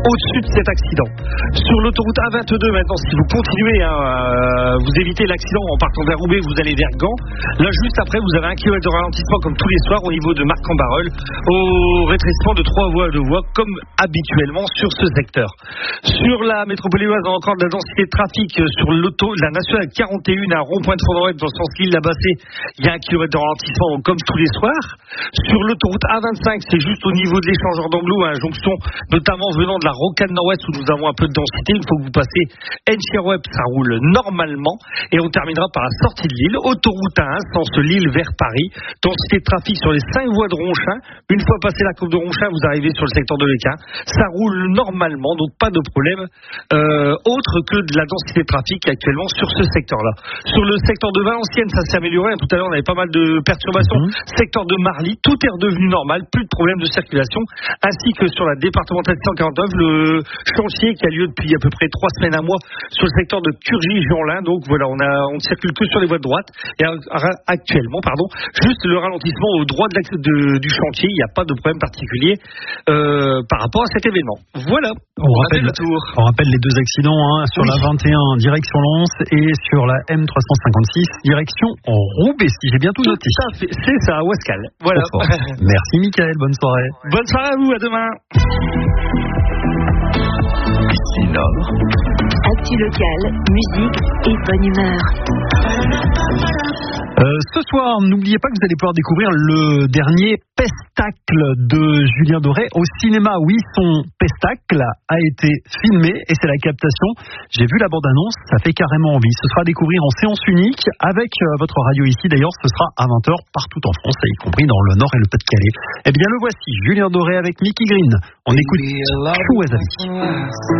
au-dessus de cet accident. Sur l'autoroute A22 maintenant, si vous continuez, vous évitez l'accident en partant vers Roubaix, vous allez vers Gand. Là, juste après, vous avez 1 km de ralentissement comme tous les soirs au niveau de Marc-en-Barœul, au rétrécissement de 3 voies comme habituellement sur ce secteur. Sur la métropole lilloise, on a encore de la densité de trafic sur la nationale 41 à rond-point de Fondorette dans le sens Lille-Labassée. Il y a 1 km de ralentissement comme tous les soirs. Sur l'autoroute A25, c'est juste au niveau de l'échangeur d'Anglo, à la jonction, notamment venant de la Rocade Nord-Ouest où nous avons un peu de densité. Une fois que vous passez Enchérweb, ça roule normalement. Et on terminera par la sortie de Lille. Autoroute A1, sens Lille vers Paris. Densité de trafic sur les 5 voies de Ronchin. Une fois passé la courbe de Ronchin, vous arrivez sur le secteur de l'Équin. Ça roule normalement, donc pas de problème autre que de la densité de trafic actuellement sur ce secteur-là. Sur le secteur de Valenciennes, ça s'est amélioré. Tout à l'heure, on avait pas mal de perturbations. Secteur de Marly, tout est redevenu normal, plus de problème de circulation, ainsi que sur la départementale 149, le chantier qui a lieu depuis à peu près 3 semaines, un mois, sur le secteur de Curgy-Jeanlin. Donc voilà, on ne circule que sur les voies de droite. Et actuellement, juste le ralentissement au droit du chantier. Il n'y a pas de problème particulier par rapport à cet événement. Voilà. On rappelle les 2 accidents sur la 21 direction Lens et sur la M356 direction Roubaix, si j'ai bien tout noté. Tout à fait, c'est ça, à Ouascal. Voilà. Merci Mickaël, bonne soirée. Bonne soirée à vous, à demain. Ici Nord. Actu locale, musique et bonne humeur. Ce soir, n'oubliez pas que vous allez pouvoir découvrir le dernier pestacle de Julien Doré au cinéma. Oui, son pestacle a été filmé et c'est la captation. J'ai vu la bande-annonce, ça fait carrément envie. Ce sera à découvrir en séance unique avec votre radio ici. D'ailleurs, ce sera à 20h partout en France, y compris dans le Nord et le Pas-de-Calais. Eh bien, le voici, Julien Doré avec Mickey Green. On écoute Chouazavi.